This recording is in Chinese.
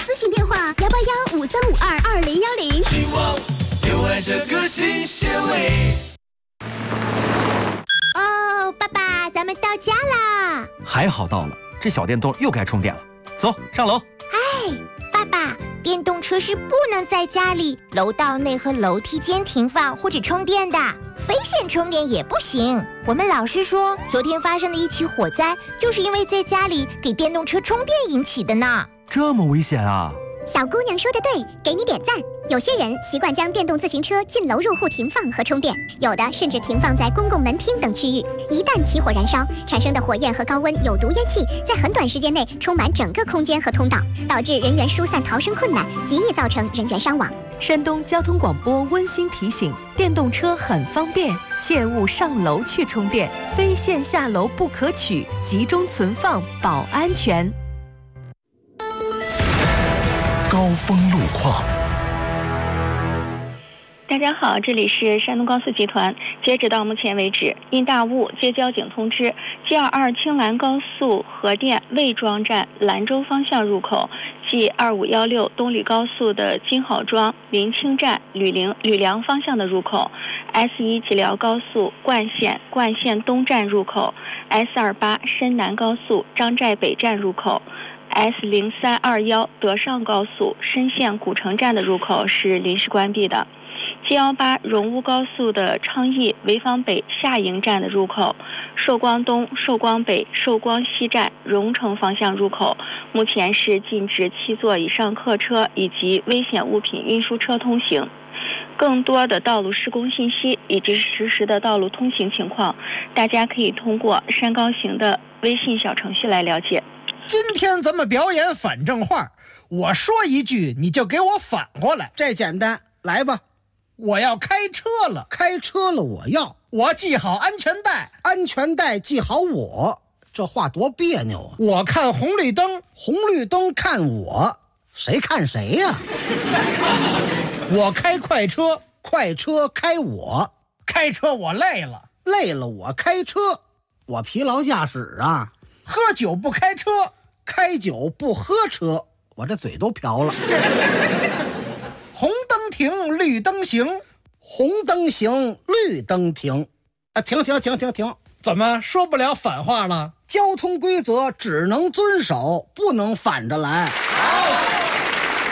咨询电话18153522010。 希望就爱这个新鲜味。 哦，爸爸，咱们到家啦！ 还好到了，这小电动又该充电了。走，上楼。 哎，爸爸，电动车是不能在家里、楼道内和楼梯间停放或者充电的，非线充电也不行。我们老师说，昨天发生的一起火灾，就是因为在家里给电动车充电引起的呢。 这么危险啊！ 小姑娘说的对，给你点赞。有些人习惯将电动自行车进楼入户停放和充电，有的甚至停放在公共门厅等区域。一旦起火燃烧，产生的火焰和高温有毒烟气在很短时间内充满整个空间和通道，导致人员疏散逃生困难，极易造成人员伤亡。 山东交通广播温馨提醒：电动车很方便，切勿上楼去充电，非线下楼不可取，集中存放保安全。 高峰路况。 大家好，这里是山东高速集团。截止到目前为止，因大雾接交警通知，G22青兰高速核电魏庄站兰州方向入口，G2516东吕高速的金好庄临清站吕梁方向的入口，S1吉辽高速冠县东站入口，S28深南高速张寨北站入口。S0321德尚高速深县古城站的入口是临时关闭的。G18荣乌高速的昌邑潍坊北下营站的入口，寿光东、寿光北、寿光西站荣城方向入口，目前是禁止7座以上客车以及危险物品运输车通行。更多的道路施工信息以及实时的道路通行情况，大家可以通过山高行的微信小程序来了解。 今天咱们表演反正话，我说一句你就给我反过来。 这简单，来吧。 我要开车了， 开车了我系好安全带， 安全带系好我。这话多别扭啊！ 我看红绿灯， 红绿灯看我，谁看谁呀？ 我开快车， 快车开我， 开车我累了， 累了我开车，我疲劳驾驶啊。 喝酒不开车， 开酒不喝车，我这嘴都瓢了。 红灯停，绿灯行， 红灯行，绿灯停。停！ 怎么说不了反话了？ 交通规则只能遵守，不能反着来。 好。